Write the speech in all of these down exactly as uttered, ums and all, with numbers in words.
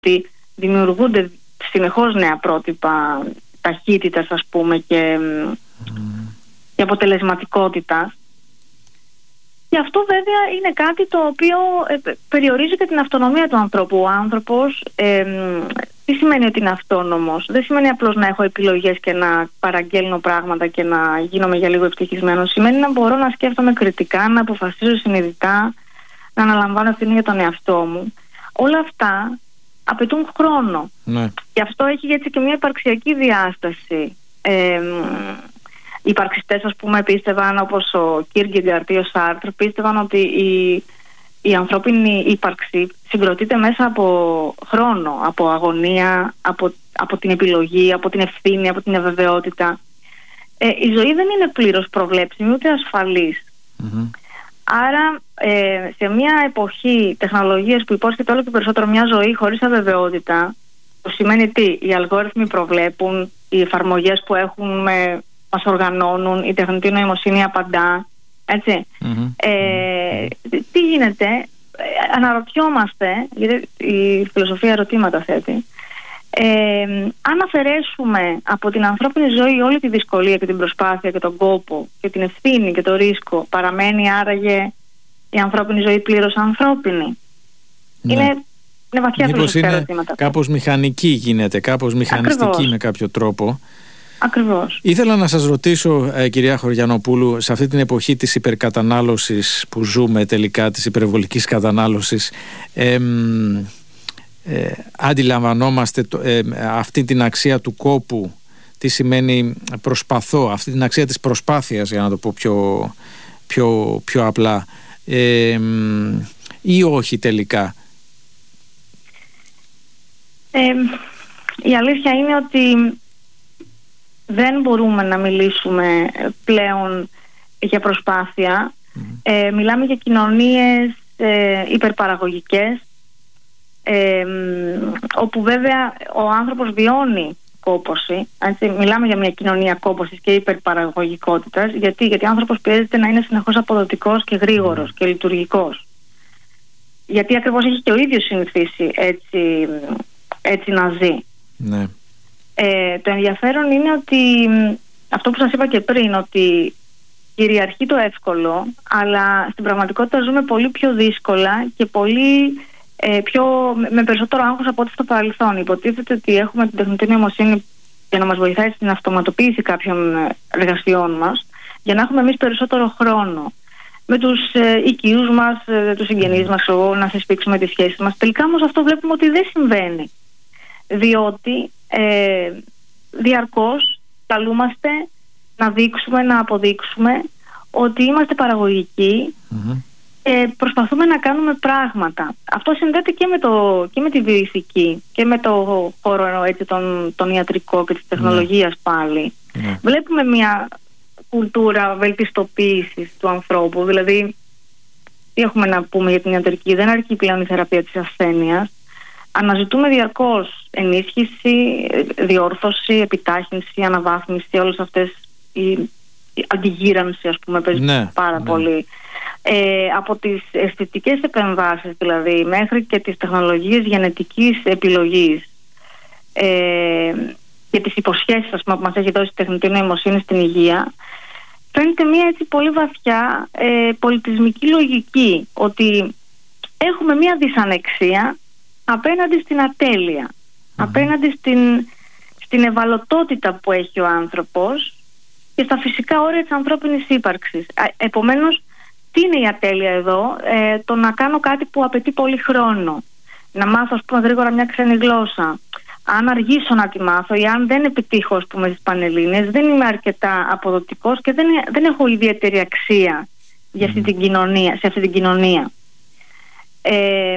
ότι δημιουργούνται συνεχώς νέα πρότυπα ταχύτητας, ας πούμε, και, mm. και αποτελεσματικότητας. Και αυτό βέβαια είναι κάτι το οποίο ε, περιορίζει και την αυτονομία του ανθρώπου. Ο άνθρωπος, ε, τι σημαίνει ότι είναι αυτόνομος? Δεν σημαίνει απλώς να έχω επιλογές και να παραγγέλνω πράγματα και να γίνομαι για λίγο ευτυχισμένος. Σημαίνει να μπορώ να σκέφτομαι κριτικά, να αποφασίζω συνειδητά, να αναλαμβάνω ευθύνη για τον εαυτό μου. Όλα αυτά απαιτούν χρόνο. Ναι. Και αυτό έχει έτσι και μια υπαρξιακή διάσταση. Ε, Οι υπαρξιστές, ας πούμε, πίστευαν, όπως ο Κίρκεγκαρντ ή ο Σάρτρ, πίστευαν ότι η, η ανθρώπινη ύπαρξη συγκροτείται μέσα από χρόνο, από αγωνία, από, από την επιλογή, από την ευθύνη, από την αβεβαιότητα. Ε, η ζωή δεν είναι πλήρως προβλέψιμη ούτε ασφαλής. Mm-hmm. Άρα ε, σε μια εποχή τεχνολογίας που υπόσχεται όλο και περισσότερο μια ζωή χωρίς αβεβαιότητα, που σημαίνει τι? Οι αλγόριθμοι προβλέπουν, οι εφαρμογές που έχουμε μας οργανώνουν, η τεχνητή νοημοσύνη απαντά, έτσι. Mm-hmm. Ε, τι γίνεται? Ε, αναρωτιόμαστε, γιατί η φιλοσοφία ερωτήματα θέτει, ε, αν αφαιρέσουμε από την ανθρώπινη ζωή όλη τη δυσκολία και την προσπάθεια και τον κόπο και την ευθύνη και το ρίσκο, παραμένει άραγε η ανθρώπινη ζωή πλήρως ανθρώπινη? Ναι. Είναι, είναι βαθιά φιλοσοφικά ερωτήματα. Κάπως μηχανική γίνεται, κάπως μηχανιστική. Ακριβώς. Με κάποιο τρόπο. Ακριβώς. Ήθελα να σας ρωτήσω, ε, κυρία Χωριανοπούλου, σε αυτή την εποχή της υπερκατανάλωσης που ζούμε τελικά, της υπερβολικής κατανάλωσης, ε, ε, αντιλαμβανόμαστε το, ε, αυτή την αξία του κόπου? Τι σημαίνει προσπαθώ, αυτή την αξία της προσπάθειας, για να το πω πιο, πιο, πιο απλά, ε, ή όχι τελικά? Ε, η αλήθεια είναι ότι δεν μπορούμε να μιλήσουμε πλέον για προσπάθεια. Mm. Ε, μιλάμε για κοινωνίες ε, υπερπαραγωγικές, ε, όπου βέβαια ο άνθρωπος βιώνει κόπωση. Έτσι. Μιλάμε για μια κοινωνία κόπωσης και υπερπαραγωγικότητας. Γιατί, γιατί ο άνθρωπος πιέζεται να είναι συνεχώς αποδοτικός και γρήγορος mm. και λειτουργικός. Γιατί ακριβώς έχει και ο ίδιος συνηθίσει έτσι, έτσι να ζει. Ναι. Ε, το ενδιαφέρον είναι ότι αυτό που σας είπα και πριν, ότι κυριαρχεί το εύκολο, αλλά στην πραγματικότητα ζούμε πολύ πιο δύσκολα και πολύ ε, πιο, με περισσότερο άγχος από ό,τι στο παρελθόν. Υποτίθεται ότι έχουμε την τεχνητή νοημοσύνη για να μας βοηθάει στην αυτοματοποίηση κάποιων εργασιών μας, για να έχουμε εμείς περισσότερο χρόνο με τους ε, οικείους μας, ε, τους συγγενείς μας, να θεσπίξουμε τις σχέσεις μας. Τελικά όμως αυτό βλέπουμε ότι δεν συμβαίνει, διότι Ε, διαρκώς καλούμαστε να δείξουμε, να αποδείξουμε ότι είμαστε παραγωγικοί mm-hmm. και προσπαθούμε να κάνουμε πράγματα. Αυτό συνδέεται και με, το, και με τη βιοειθική και με το χώρο, έτσι, τον, τον ιατρικό και της τεχνολογίας mm-hmm. πάλι. Mm-hmm. Βλέπουμε μια κουλτούρα βελτιστοποίησης του ανθρώπου. Δηλαδή, τι έχουμε να πούμε για την ιατρική? Δεν αρκεί πλέον η θεραπεία της ασθένειας. Αναζητούμε διαρκώς ενίσχυση, διόρθωση, επιτάχυνση, αναβάθμιση, όλες αυτές οι, η αντιγύρανση, ας πούμε, παίζει ναι, πάρα ναι. πολύ. Ε, από τις αισθητικές επεμβάσεις δηλαδή μέχρι και τις τεχνολογίες γενετικής επιλογής ε, και τις υποσχέσεις, ας πούμε, που μας έχει δώσει η τεχνητή νοημοσύνη στην υγεία, φαίνεται μια έτσι πολύ βαθιά ε, πολιτισμική λογική, ότι έχουμε μια δυσανεξία απέναντι στην ατέλεια, mm-hmm. απέναντι στην, στην ευαλωτότητα που έχει ο άνθρωπος και στα φυσικά όρια της ανθρώπινης ύπαρξης. Επομένως, τι είναι η ατέλεια εδώ? Ε, το να κάνω κάτι που απαιτεί πολύ χρόνο. Να μάθω, ας πούμε, γρήγορα μια ξένη γλώσσα. Αν αργήσω να τη μάθω ή αν δεν επιτύχω, ας πούμε, στις Πανελλήνιες, δεν είμαι αρκετά αποδοτικός και δεν, δεν έχω ιδιαίτερη αξία για αυτή την κοινωνία, σε αυτή την κοινωνία. Ε,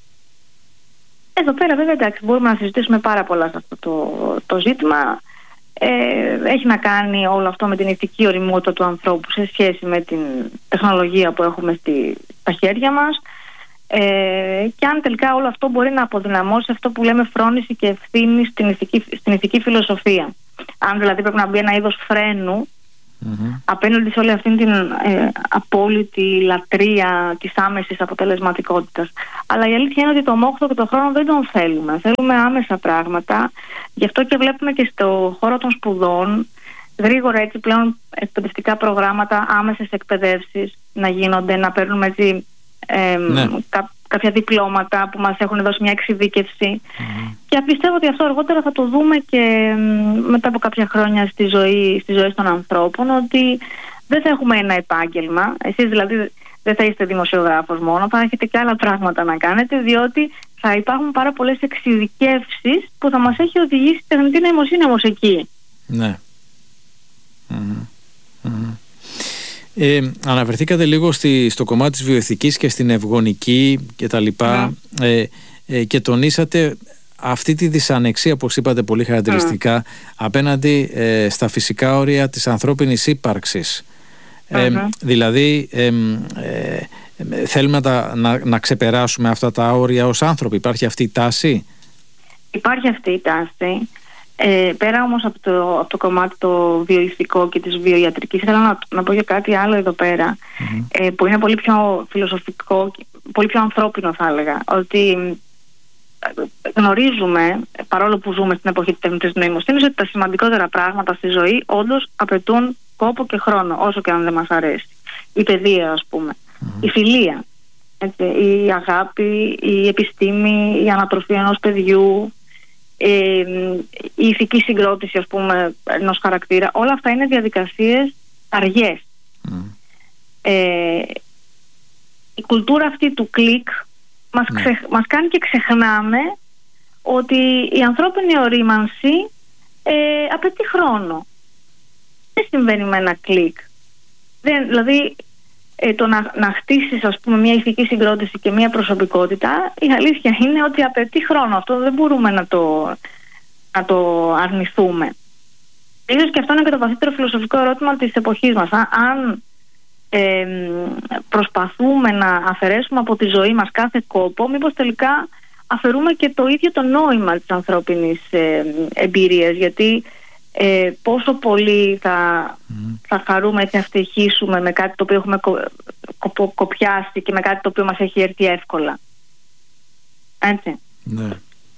Εδώ πέρα βέβαια, εντάξει, μπορούμε να συζητήσουμε πάρα πολλά σε αυτό το, το ζήτημα. Ε, έχει να κάνει όλο αυτό με την ηθική ωριμότητα του ανθρώπου σε σχέση με την τεχνολογία που έχουμε στη, στα χέρια μας, ε, και αν τελικά όλο αυτό μπορεί να αποδυναμώσει αυτό που λέμε φρόνηση και ευθύνη στην ηθική, στην ηθική φιλοσοφία. Αν δηλαδή πρέπει να μπει ένα είδος φρένου mm-hmm. απέναντι σε όλη αυτήν την ε, απόλυτη λατρεία της άμεσης αποτελεσματικότητας. Αλλά η αλήθεια είναι ότι το μόχθο και το χρόνο δεν τον θέλουμε. Θέλουμε άμεσα πράγματα. Γι' αυτό και βλέπουμε και στο χώρο των σπουδών γρήγορα έτσι πλέον εκπαιδευτικά προγράμματα, άμεσες εκπαιδεύσεις να γίνονται, να παίρνουμε έτσι ε, ναι. κά, κάποια διπλώματα που μας έχουν δώσει μια εξειδίκευση. Mm-hmm. Και πιστεύω ότι αυτό αργότερα θα το δούμε και μετά από κάποια χρόνια στη ζωή, στη ζωή των ανθρώπων, ότι δεν θα έχουμε ένα επάγγελμα. Εσείς δηλαδή δεν θα είστε δημοσιογράφος μόνο, θα έχετε και άλλα πράγματα να κάνετε, διότι θα υπάρχουν πάρα πολλές εξειδικεύσεις που θα μας έχει οδηγήσει η τεχνητή νοημοσύνη όμως εκεί. Ναι. Mm-hmm. Mm-hmm. Ε, αναφερθήκατε λίγο στη, στο κομμάτι της βιοεθικής και στην ευγονική και τα λοιπά mm. ε, ε, και τονίσατε αυτή τη δυσανεξία, όπως είπατε πολύ χαρακτηριστικά, mm. απέναντι ε, στα φυσικά όρια της ανθρώπινης ύπαρξης. Ε, mm-hmm. Δηλαδή ε, ε, ε, θέλουμε να, τα, να, να ξεπεράσουμε αυτά τα όρια ως άνθρωποι. Υπάρχει αυτή η τάση? Υπάρχει αυτή η τάση. Ε, πέρα όμως από το, από το κομμάτι το βιοειθικό και της βιοιατρικής, θέλω να, να πω για κάτι άλλο εδώ πέρα, mm-hmm. ε, που είναι πολύ πιο φιλοσοφικό, πολύ πιο ανθρώπινο θα έλεγα, ότι γνωρίζουμε, παρόλο που ζούμε στην εποχή της τεχνητής νοημοσύνης, ότι τα σημαντικότερα πράγματα στη ζωή όντως απαιτούν κόπο και χρόνο, όσο και αν δεν μας αρέσει. Η παιδεία, ας πούμε, mm-hmm. η φιλία, έτσι, η αγάπη, η επιστήμη, η ανατροφή ενός παιδιού, Ε, η ηθική συγκρότηση, ας πούμε, ενός χαρακτήρα. Όλα αυτά είναι διαδικασίες αργές. Mm. Ε, η κουλτούρα αυτή του κλικ μας, mm. ξε, μας κάνει και ξεχνάμε ότι η ανθρώπινη ορίμανση ε, απαιτεί χρόνο. Δεν συμβαίνει με ένα κλικ. Δεν, δηλαδή ε, το να, να χτίσεις, ας πούμε, μια ηθική συγκρότηση και μια προσωπικότητα, η αλήθεια είναι ότι απαιτεί χρόνο. Αυτό δεν μπορούμε να το, να το αρνηθούμε. Ίσως και αυτό είναι και το βαθύτερο φιλοσοφικό ερώτημα της εποχής μας. Αν ε, προσπαθούμε να αφαιρέσουμε από τη ζωή μας κάθε κόπο, μήπως τελικά αφαιρούμε και το ίδιο το νόημα της ανθρώπινης ε, εμπειρίας, γιατί Ε, πόσο πολύ θα, mm. θα χαρούμε έτσι να ευτυχίσουμε με κάτι το οποίο έχουμε κο, κο, κοπιάσει και με κάτι το οποίο μας έχει έρθει εύκολα. Έτσι. Ναι.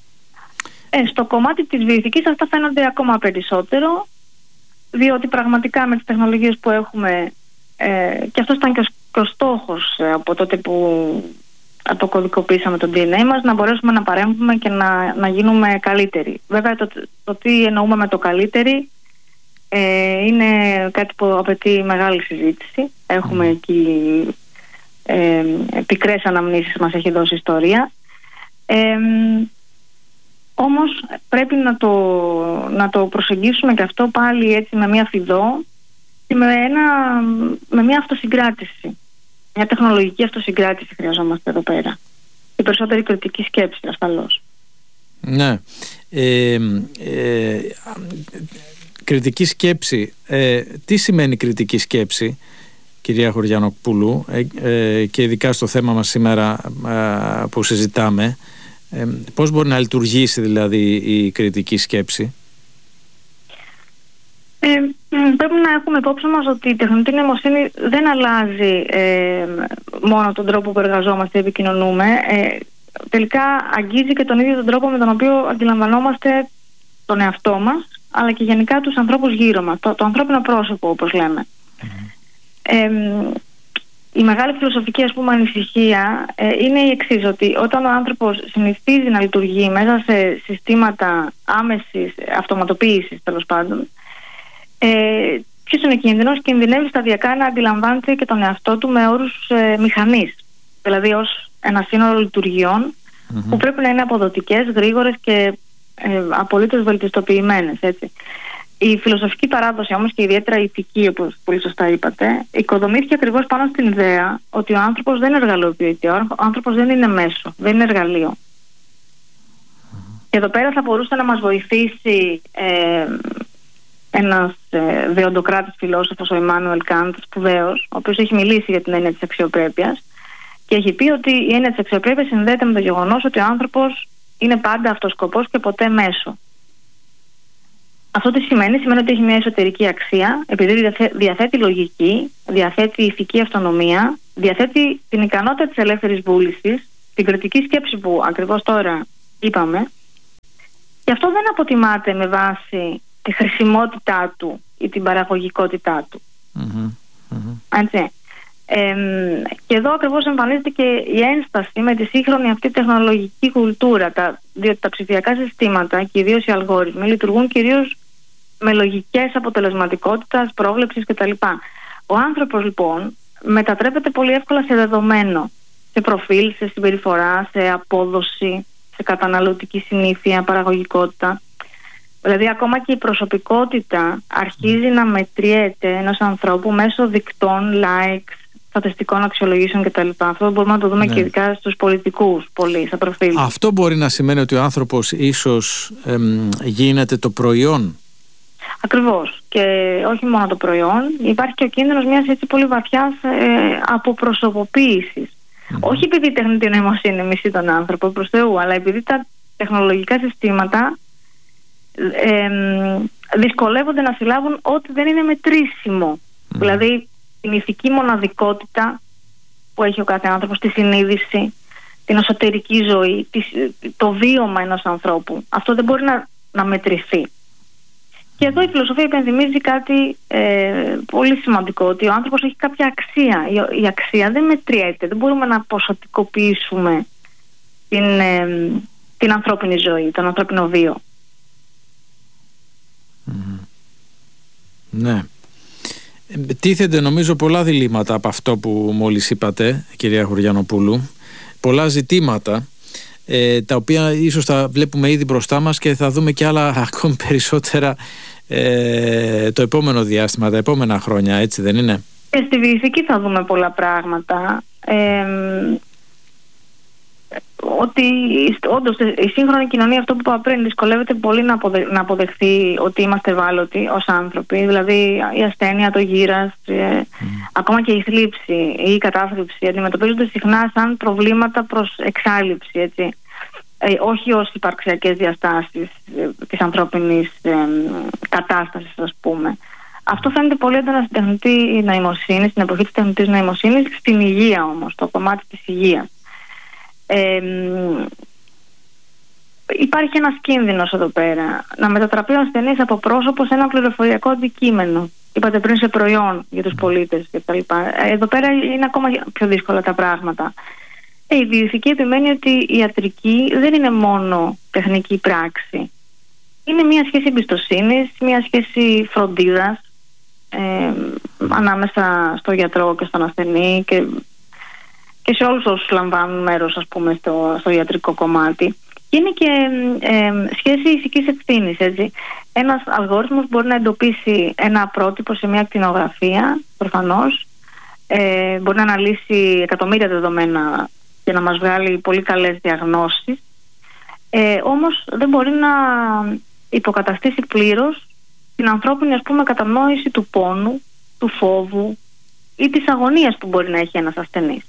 Ε, στο κομμάτι της βιοειθικής αυτά φαίνονται ακόμα περισσότερο, διότι πραγματικά με τις τεχνολογίες που έχουμε, ε, και αυτός ήταν και ο, και ο στόχος ε, από τότε που αποκωδικοποίησαμε το ντι εν έι μας, να μπορέσουμε να παρέμβουμε και να, να γίνουμε καλύτεροι. Βέβαια το, το τι εννοούμε με το καλύτεροι ε, είναι κάτι που απαιτεί μεγάλη συζήτηση. Έχουμε mm. εκεί ε, πικρές αναμνήσεις, μας έχει δώσει ιστορία. Ε, όμως πρέπει να το, να το προσεγγίσουμε και αυτό πάλι έτσι με μια φιδό και με, ένα, με μια αυτοσυγκράτηση. Μια τεχνολογική αυτοσυγκράτηση χρειαζόμαστε εδώ πέρα. Και περισσότερη κριτική σκέψη, ασφαλώς. Ναι. Ε, ε, κριτική σκέψη. Ε, τι σημαίνει κριτική σκέψη, κυρία Χωριανοπούλου, ε, ε, και ειδικά στο θέμα μας σήμερα ε, που συζητάμε, ε, πώς μπορεί να λειτουργήσει δηλαδή η κριτική σκέψη? Ε, πρέπει να έχουμε υπόψη μας ότι η τεχνητή νοημοσύνη δεν αλλάζει ε, μόνο τον τρόπο που εργαζόμαστε, επικοινωνούμε. Ε, τελικά αγγίζει και τον ίδιο τον τρόπο με τον οποίο αντιλαμβανόμαστε τον εαυτό μας, αλλά και γενικά τους ανθρώπους γύρω μας, το, το ανθρώπινο πρόσωπο, όπως λέμε. Mm-hmm. Ε, η μεγάλη φιλοσοφική, ας πούμε, ανησυχία ε, είναι η εξής, ότι όταν ο άνθρωπος συνηθίζει να λειτουργεί μέσα σε συστήματα άμεσης αυτοματοποίησης, τέλος πάντων, Ε, ποιος είναι ο κίνδυνος? Κινδυνεύει σταδιακά να αντιλαμβάνεται και τον εαυτό του με όρους ε, μηχανής, δηλαδή ως ένα σύνολο λειτουργιών mm-hmm. που πρέπει να είναι αποδοτικές, γρήγορες και ε, απολύτως βελτιστοποιημένες, έτσι. Η φιλοσοφική παράδοση όμως, και ιδιαίτερα η ηθική, όπως πολύ σωστά είπατε, οικοδομήθηκε ακριβώς πάνω στην ιδέα ότι ο άνθρωπος δεν εργαλειοποιείται, ο άνθρωπος δεν είναι μέσο, δεν είναι εργαλείο. Mm-hmm. Και εδώ πέρα θα μπορούσε να μας βοηθήσει ε, ένας ε, δεοντοκράτης φιλόσοφος, ο Εμμάνουελ Καντ, σπουδαίος, ο οποίος έχει μιλήσει για την έννοια της αξιοπρέπειας και έχει πει ότι η έννοια της αξιοπρέπειας συνδέεται με το γεγονός ότι ο άνθρωπος είναι πάντα αυτός σκοπός και ποτέ μέσο. Αυτό τι σημαίνει? Σημαίνει ότι έχει μια εσωτερική αξία, επειδή διαθέτει λογική, διαθέτει ηθική αυτονομία, διαθέτει την ικανότητα της ελεύθερης βούλησης, την κριτική σκέψη που ακριβώς τώρα είπαμε, και αυτό δεν αποτιμάται με βάση τη χρησιμότητά του ή την παραγωγικότητά του. Mm-hmm. Mm-hmm. Έτσι. Ε, και εδώ ακριβώς εμφανίζεται και η ένσταση με τη σύγχρονη αυτή τεχνολογική κουλτούρα, τα, διότι τα ψηφιακά συστήματα και ιδίως οι αλγόριθμοι λειτουργούν κυρίως με λογικές αποτελεσματικότητας, πρόβλεψης κτλ. Ο άνθρωπος λοιπόν μετατρέπεται πολύ εύκολα σε δεδομένο, σε προφίλ, σε συμπεριφορά, σε απόδοση, σε καταναλωτική συνήθεια, παραγωγικότητα. Δηλαδή ακόμα και η προσωπικότητα αρχίζει να μετριέται ενός ανθρώπου μέσω δικτών, likes, στατιστικών αξιολογήσεων κτλ. Αυτό μπορούμε να το δούμε, ναι, και ειδικά στους πολιτικούς πολύ, στα προφίλ. Αυτό μπορεί να σημαίνει ότι ο άνθρωπος ίσως εμ, γίνεται το προϊόν. Ακριβώς. Και όχι μόνο το προϊόν, υπάρχει και ο κίνδυνος μιας έτσι πολύ βαθιάς ε, αποπροσωποποίησης. Mm-hmm. Όχι επειδή η τεχνητή νοημοσύνη μισεί τον άνθρωπο προς Θεού, αλλά επειδή τα τεχνολογικά συστήματα ε, δυσκολεύονται να συλλάβουν ό,τι δεν είναι μετρήσιμο. Mm-hmm. Δηλαδή την ηθική μοναδικότητα που έχει ο κάθε άνθρωπος, τη συνείδηση, την εσωτερική ζωή, το βίωμα ενός ανθρώπου. Αυτό δεν μπορεί να, να μετρηθεί. Και εδώ η φιλοσοφία υπενθυμίζει κάτι ε, πολύ σημαντικό, ότι ο άνθρωπος έχει κάποια αξία. Η, η αξία δεν μετριέται, δεν μπορούμε να ποσοτικοποιήσουμε την, ε, την ανθρώπινη ζωή, τον ανθρώπινο βίο. Mm-hmm. Ναι. Τίθενται νομίζω πολλά διλήμματα από αυτό που μόλις είπατε, κυρία Χωριανοπούλου. Πολλά ζητήματα, ε, τα οποία ίσως τα βλέπουμε ήδη μπροστά μας και θα δούμε και άλλα ακόμη περισσότερα ε, το επόμενο διάστημα, τα επόμενα χρόνια, έτσι δεν είναι? Και στη βιοειθική θα δούμε πολλά πράγματα. Ε, ότι όντως η σύγχρονη κοινωνία, αυτό που είπα πριν, δυσκολεύεται πολύ να, αποδε, να αποδεχθεί ότι είμαστε ευάλωτοι ως άνθρωποι. Δηλαδή η ασθένεια, το γύρας, ε, mm. ακόμα και η θλίψη ή η κατάθλιψη αντιμετωπίζονται συχνά σαν προβλήματα προς εξάλληψη, έτσι. Ε, όχι ως υπαρξιακές διαστάσεις ε, της ανθρώπινης ε, κατάστασης, ας πούμε. Αυτό φαίνεται πολύ έντονα στην τεχνητή νοημοσύνη, στην εποχή της τεχνητής νοημοσύνης, στην υγεία όμως, το κομμάτι της υγείας. Ε, υπάρχει ένας κίνδυνος εδώ πέρα να μετατραπεί ο ασθενής από πρόσωπο σε ένα πληροφοριακό αντικείμενο. Είπατε πριν, σε προϊόν για τους πολίτες κτλ. Εδώ πέρα είναι ακόμα πιο δύσκολα τα πράγματα. Ε, η βιοειθική επιμένει ότι η ιατρική δεν είναι μόνο τεχνική πράξη. Είναι μια σχέση εμπιστοσύνης, μια σχέση φροντίδας ε, ανάμεσα στο γιατρό και στον ασθενή και και σε όλους όσους λαμβάνουν μέρος, ας πούμε, στο, στο ιατρικό κομμάτι. Και είναι και ε, σχέση ηθικής ευθύνης, έτσι. Ένας αλγόριθμος μπορεί να εντοπίσει ένα πρότυπο σε μια ακτινογραφία, προφανώς. Ε, μπορεί να αναλύσει εκατομμύρια δεδομένα και να μας βγάλει πολύ καλές διαγνώσεις. Ε, όμως δεν μπορεί να υποκαταστήσει πλήρως την ανθρώπινη, ας πούμε, κατανόηση του πόνου, του φόβου ή της αγωνίας που μπορεί να έχει ένας ασθενής.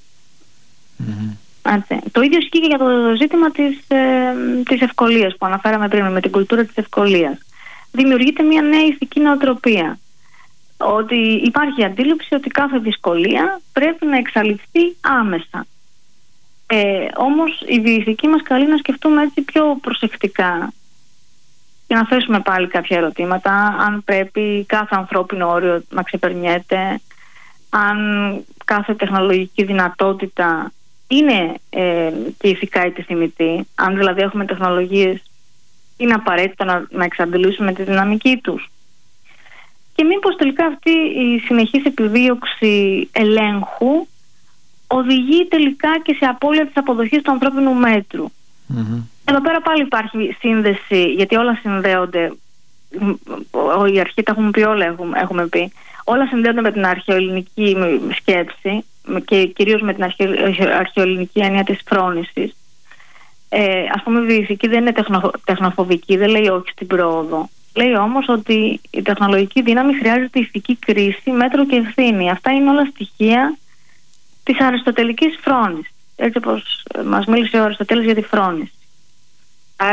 Mm-hmm. Το ίδιο ισχύει και για το ζήτημα της, ε, της ευκολίας που αναφέραμε πριν, με την κουλτούρα της ευκολίας. Δημιουργείται μια νέα ηθική νοοτροπία, ότι υπάρχει αντίληψη ότι κάθε δυσκολία πρέπει να εξαλειφθεί άμεσα. Ε, όμως η βιοειθική μας καλεί να σκεφτούμε έτσι πιο προσεκτικά και να θέσουμε πάλι κάποια ερωτήματα, αν πρέπει κάθε ανθρώπινο όριο να ξεπερνιέται, αν κάθε τεχνολογική δυνατότητα είναι ε, και ηθικά επιθυμητή, αν δηλαδή έχουμε τεχνολογίες, είναι απαραίτητο να, να εξαντλήσουμε τη δυναμική τους. Και μήπως τελικά αυτή η συνεχής επιδίωξη ελέγχου οδηγεί τελικά και σε απώλεια της αποδοχής του ανθρώπινου μέτρου. Mm-hmm. Εδώ πέρα πάλι υπάρχει σύνδεση, γιατί όλα συνδέονται. Η αρχή τα έχουμε πει όλα, έχουμε, έχουμε πει. Όλα συνδέονται με την αρχαιοελληνική σκέψη και κυρίως με την αρχαιοελληνική έννοια της φρόνησης. Ε, ας πούμε, η βιοειθική δεν είναι τεχνο, τεχνοφοβική, δεν λέει όχι στην πρόοδο. Λέει όμως ότι η τεχνολογική δύναμη χρειάζεται ηθική κρίση, μέτρο και ευθύνη. Αυτά είναι όλα στοιχεία της αριστοτελικής φρόνησης. Έτσι όπως μας μίλησε ο Αριστοτέλης για τη φρόνηση. Άρα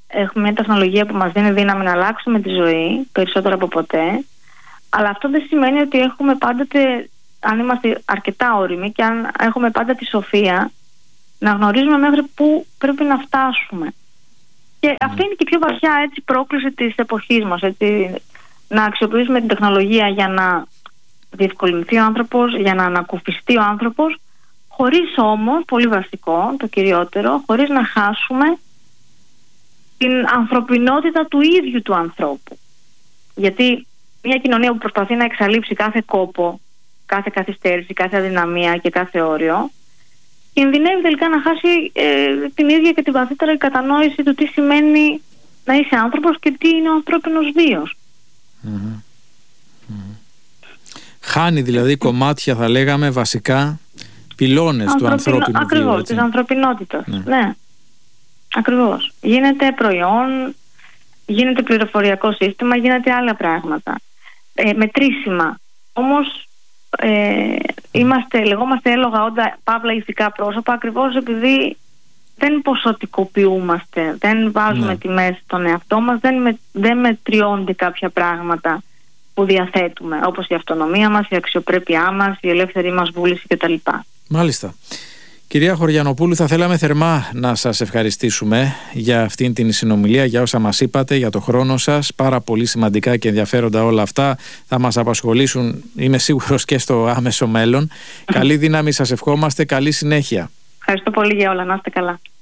Έχουμε μια τεχνολογία που μας δίνει δύναμη να αλλάξουμε τη ζωή περισσότερο από ποτέ, αλλά αυτό δεν σημαίνει ότι έχουμε πάντοτε, αν είμαστε αρκετά όριμοι και αν έχουμε πάντα τη σοφία, να γνωρίζουμε μέχρι πού πρέπει να φτάσουμε. Και mm. αυτή είναι και η πιο βαθιά έτσι, πρόκληση της εποχής μας, έτσι, να αξιοποιήσουμε την τεχνολογία για να διευκολυνθεί ο άνθρωπος, για να ανακουφιστεί ο άνθρωπος, χωρίς όμως, πολύ βασικό, το κυριότερο, χωρίς να χάσουμε την ανθρωπινότητα του ίδιου του ανθρώπου. Γιατί μια κοινωνία που προσπαθεί να εξαλείψει κάθε κόπο, κάθε καθυστέρηση, κάθε αδυναμία και κάθε όριο, κινδυνεύει τελικά να χάσει ε, την ίδια και την βαθύτερη κατανόηση του τι σημαίνει να είσαι άνθρωπος και τι είναι ο ανθρώπινος βίος. Mm-hmm. Mm-hmm. Χάνει δηλαδή κομμάτια, θα λέγαμε, βασικά πυλώνες Ανθρωπινο... του ανθρώπινου βίου. Ακριβώς, της ανθρωπινότητας. Ναι. ναι. Ακριβώς. Γίνεται προϊόν, γίνεται πληροφοριακό σύστημα, γίνεται άλλα πράγματα. Ε, μετρήσιμα. Όμως ε, είμαστε, λεγόμαστε έλογα όντα παύλα ηθικά πρόσωπα, ακριβώς επειδή δεν ποσοτικοποιούμαστε, δεν βάζουμε ναι. τιμές στον εαυτό μας, δεν, με, δεν μετριώνται κάποια πράγματα που διαθέτουμε, όπως η αυτονομία μας, η αξιοπρέπειά μας, η ελεύθερη μας βούληση κτλ. Μάλιστα. Κυρία Χωριανοπούλου, θα θέλαμε θερμά να σας ευχαριστήσουμε για αυτήν την συνομιλία, για όσα μας είπατε, για το χρόνο σας. Πάρα πολύ σημαντικά και ενδιαφέροντα όλα αυτά. Θα μας απασχολήσουν, είμαι σίγουρος, και στο άμεσο μέλλον. Καλή δύναμη σας ευχόμαστε, καλή συνέχεια. Ευχαριστώ πολύ για όλα, να είστε καλά.